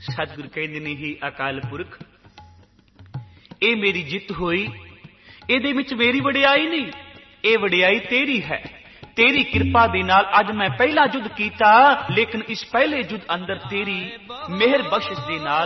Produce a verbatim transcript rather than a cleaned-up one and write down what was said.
ਸਤਿਗੁਰ ਕਹਿੰਦੇ ਨੇ, ਹੀ ਅਕਾਲ ਪੁਰਖ, ਇਹ ਮੇਰੀ ਜਿੱਤ ਹੋਈ, ਇਹਦੇ ਵਿੱਚ ਮੇਰੀ ਵਡਿਆਈ ਨਹੀਂ, ਇਹ ਵਡਿਆਈ ਤੇਰੀ ਹੈ। ਤੇਰੀ ਕਿਰਪਾ ਦੇ ਨਾਲ ਅੱਜ ਮੈਂ ਪਹਿਲਾ ਯੁੱਧ ਕੀਤਾ, ਲੇਕਿਨ ਇਸ ਪਹਿਲੇ ਯੁੱਧ ਅੰਦਰ ਤੇਰੀ ਮਿਹਰ ਬਖਸ਼ਿਸ਼ ਦੇ ਨਾਲ